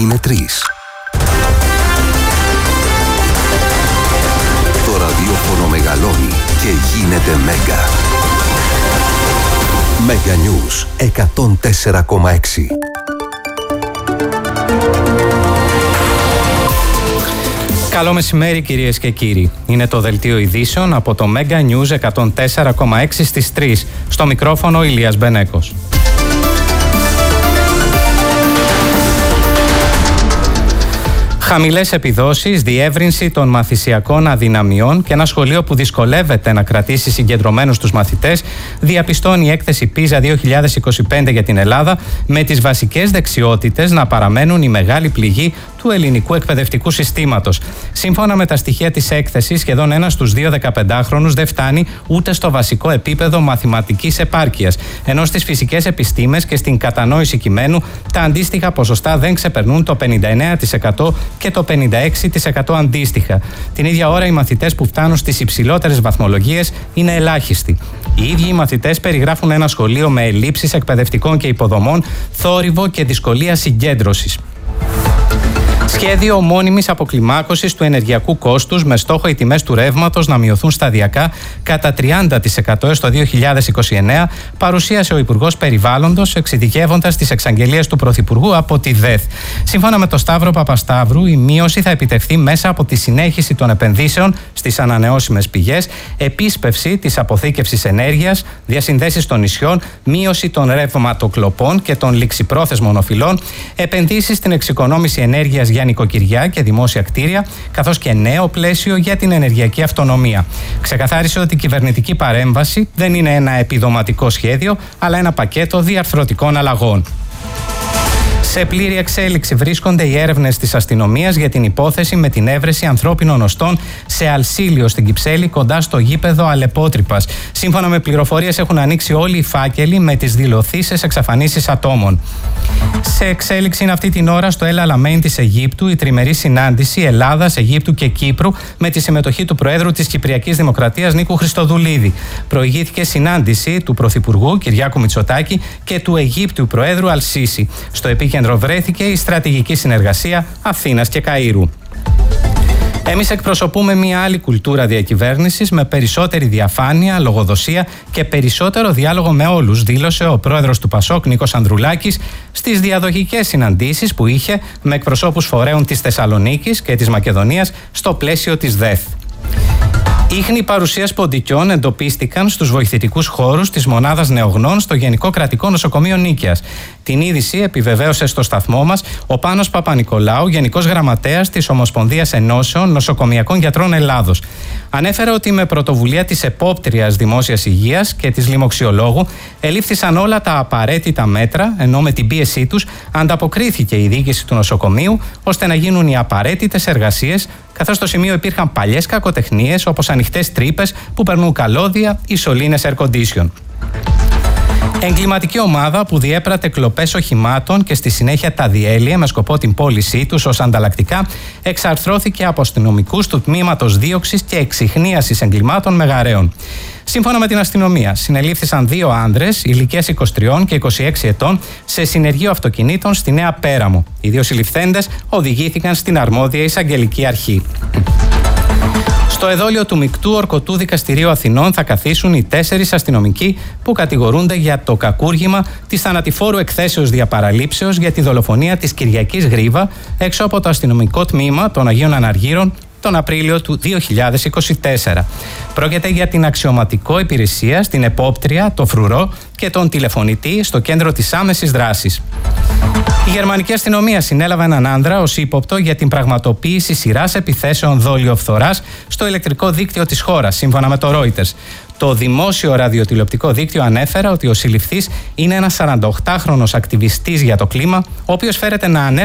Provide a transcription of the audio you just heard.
είναι 3. Το ραδιόφωνο μεγαλώνει και γίνεται Μέγκα. Μέγκα News 104,6. Καλό μεσημέρι κυρίες και κύριοι. Είναι το δελτίο ειδήσεων από το Μέγκα News 104,6 στις 3. Στο μικρόφωνο Ηλίας Μπενέκος. Χαμηλές επιδόσεις, διεύρυνση των μαθησιακών αδυναμιών και ένα σχολείο που δυσκολεύεται να κρατήσει συγκεντρωμένους τους μαθητές, διαπιστώνει η έκθεση PISA 2025 για την Ελλάδα, με τις βασικές δεξιότητες να παραμένουν η μεγάλη πληγή του ελληνικού εκπαιδευτικού συστήματος. Σύμφωνα με τα στοιχεία της έκθεσης, σχεδόν ένας στους 2 15χρονους δεν φτάνει ούτε στο βασικό επίπεδο μαθηματικής επάρκειας, ενώ στις φυσικές επιστήμες και στην κατανόηση κειμένου τα αντίστοιχα ποσοστά δεν ξεπερνούν το 59% και το 56% αντίστοιχα. Την ίδια ώρα, οι μαθητές που φτάνουν στις υψηλότερες βαθμολογίες είναι ελάχιστοι. Οι ίδιοι οι μαθητές περιγράφουν ένα σχολείο με ελλείψεις εκπαιδευτικών και υποδομών, θόρυβο και δυσκολία συγκέντρωσης. Σχέδιο μόνιμης αποκλιμάκωσης του ενεργειακού κόστους με στόχο οι τιμές του ρεύματος να μειωθούν σταδιακά κατά 30% έως το 2029, παρουσίασε ο Υπουργός Περιβάλλοντος, εξειδικεύοντας τις εξαγγελίες του Πρωθυπουργού από τη ΔΕΘ. Σύμφωνα με τον Σταύρο Παπασταύρου, η μείωση θα επιτευχθεί μέσα από τη συνέχιση των επενδύσεων στις ανανεώσιμες πηγές, επίσπευση της αποθήκευσης ενέργειας, διασυνδέσεις των νησιών, μείωση των ρευματοκλοπών και των ληξιπρόθεσμων οφειλών, επενδύσεις στην εξοικονόμηση ενέργειας για νοικοκυριά και δημόσια κτίρια, καθώς και νέο πλαίσιο για την ενεργειακή αυτονομία. Ξεκαθάρισε ότι η κυβερνητική παρέμβαση δεν είναι ένα επιδοματικό σχέδιο, αλλά ένα πακέτο διαρθρωτικών αλλαγών. Σε πλήρη εξέλιξη βρίσκονται οι έρευνες της αστυνομίας για την υπόθεση με την έβρεση ανθρώπινων οστών σε Αλσίλιο στην Κυψέλη, κοντά στο γήπεδο Αλεπότρυπας. Σύμφωνα με πληροφορίες, έχουν ανοίξει όλοι οι φάκελοι με τις δηλωθήσεις εξαφανίσεις ατόμων. Σε εξέλιξη είναι αυτή την ώρα στο Ελ Αλαμέιν της Αιγύπτου η τριμερή συνάντηση Ελλάδας, Αιγύπτου και Κύπρου με τη συμμετοχή του Προέδρου της Κυπριακής Δημοκρατίας Νίκου Χριστοδουλίδη. Προηγήθηκε συνάντηση του Πρωθυπουργού Κυριάκου Μητσοτάκη και του Αιγύπτιου Προέδρου Αλσίση. Στο επίκεντρο βρέθηκε η στρατηγική συνεργασία Αθήνας και Καΐρου. Εμείς εκπροσωπούμε μια άλλη κουλτούρα διακυβέρνησης με περισσότερη διαφάνεια, λογοδοσία και περισσότερο διάλογο με όλους, δήλωσε ο πρόεδρος του ΠΑΣΟΚ Νίκος Ανδρουλάκης στις διαδοχικές συναντήσεις που είχε με εκπροσώπους φορέων της Θεσσαλονίκης και της Μακεδονίας στο πλαίσιο της ΔΕΘ. Ίχνη παρουσίας ποντικιών εντοπίστηκαν στους βοηθητικούς χώρους της Μονάδας Νεογνών στο Γενικό Κρατικό Νοσοκομείο Νίκαιας. Την είδηση επιβεβαίωσε στο σταθμό μας ο Πάνος Παπα-Νικολάου, Γενικός Γραμματέας της Ομοσπονδίας Ενώσεων Νοσοκομιακών Γιατρών Ελλάδος. Ανέφερε ότι με πρωτοβουλία της Επόπτριας Δημόσιας Υγείας και της Λοιμοξιολόγου ελήφθησαν όλα τα απαραίτητα μέτρα, ενώ με την πίεσή τους ανταποκρίθηκε η διοίκηση του νοσοκομείου ώστε να γίνουν οι απαραίτητες εργασίες, καθώς στο σημείο υπήρχαν παλιές κακοτεχνίες όπως ανοιχτές τρύπες που περνούν καλώδια ή σωλήνες air condition. Εγκληματική ομάδα που διέπρατε κλοπές οχημάτων και στη συνέχεια τα διέλυε με σκοπό την πώλησή τους ως ανταλλακτικά, εξαρθρώθηκε από αστυνομικούς του Τμήματος Δίωξης και Εξιχνίασης Εγκλημάτων Μεγαρέων. Σύμφωνα με την αστυνομία, συνελήφθησαν 2 άνδρες ηλικίας 23 και 26 ετών σε συνεργείο αυτοκινήτων στη Νέα Πέραμο. Οι 2 συλληφθέντες οδηγήθηκαν στην αρμόδια εισαγγελική αρχή. Στο εδόλιο του Μεικτού Ορκωτού Δικαστηρίου Αθηνών θα καθίσουν οι 4 αστυνομικοί που κατηγορούνται για το κακούργημα της θανατηφόρου εκθέσεως διαπαραλήψεως για τη δολοφονία της Κυριακής Γρίβα έξω από το αστυνομικό τμήμα των Αγίων Αναργύρων τον Απρίλιο του 2024. Πρόκειται για την αξιωματικό υπηρεσία στην Επόπτρια, το Φρουρό και τον τηλεφωνητή στο κέντρο της άμεσης δράσης. Η γερμανική αστυνομία συνέλαβε έναν άνδρα ως ύποπτο για την πραγματοποίηση σειράς επιθέσεων δολιοφθοράς στο ηλεκτρικό δίκτυο της χώρας, σύμφωνα με το Reuters. Το δημόσιο ραδιοτηλεοπτικό δίκτυο ανέφερε ότι ο συλληφθής είναι ένας 48χρονος ακτιβιστής για το κλίμα, ο οποίος φέρεται να ανέλαβε